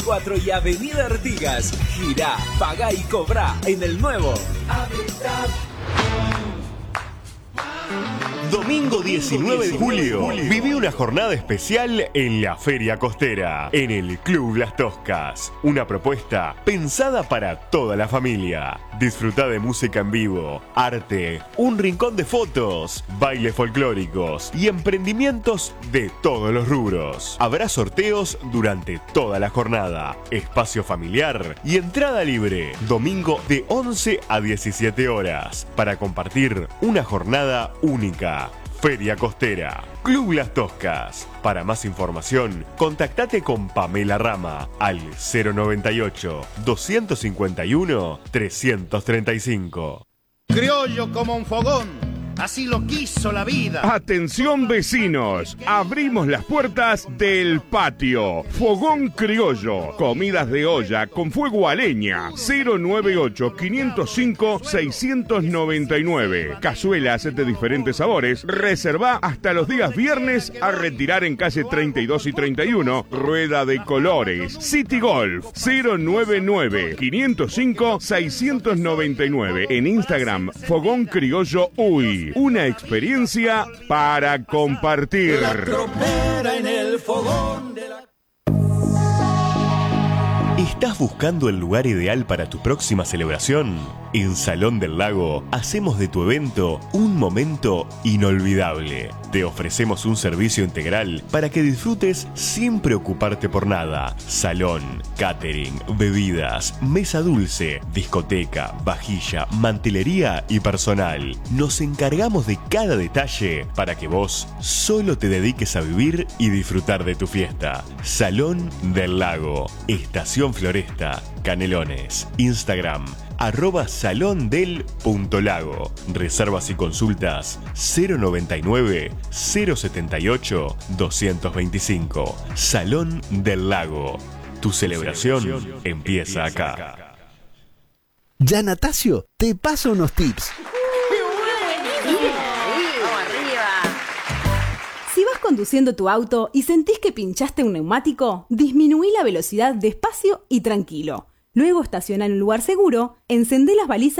24 y Avenida Artigas. Girá, pagá y cobrá en el nuevo Habitat. Domingo 19 de julio, viví una jornada especial en la Feria Costera, en el Club Las Toscas. Una propuesta pensada para toda la familia. Disfrutá de música en vivo, arte, un rincón de fotos, bailes folclóricos y emprendimientos de todos los rubros. Habrá sorteos durante toda la jornada, espacio familiar y entrada libre. Domingo de 11 a 17 horas, para compartir una jornada única. Feria Costera, Club Las Toscas. Para más información, contactate con Pamela Rama al 098-251-335. Criollo como un fogón, así lo quiso la vida. Atención vecinos, abrimos las puertas del patio. Fogón Criollo, comidas de olla con fuego a leña. 098-505-699. Cazuelas de diferentes sabores. Reserva hasta los días viernes a retirar en calle 32 y 31. Rueda de colores. City Golf 099-505-699. En Instagram, Fogón Criollo Uy. Una experiencia para compartir. La tropera en el fogón de la... ¿Estás buscando el lugar ideal para tu próxima celebración? En Salón del Lago hacemos de tu evento un momento inolvidable. Te ofrecemos un servicio integral para que disfrutes sin preocuparte por nada. Salón, catering, bebidas, mesa dulce, discoteca, vajilla, mantelería y personal. Nos encargamos de cada detalle para que vos solo te dediques a vivir y disfrutar de tu fiesta. Salón del Lago, Estación Floresta, Canelones. Instagram @salondel.lago. Reservas y consultas 099-078-225. Salón del Lago. Tu celebración empieza acá. Ya Natasio, te paso unos tips. Si vas conduciendo tu auto y sentís que pinchaste un neumático, disminuí la velocidad despacio y tranquilo. Luego estaciona en un lugar seguro, encendé las balizas